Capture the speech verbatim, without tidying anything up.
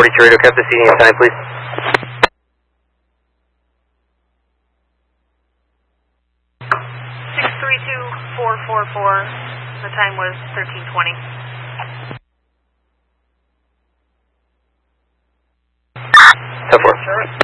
forty-two radio, kept the seating assigned, please. six three two four four four, the time was thirteen twenty. ten four.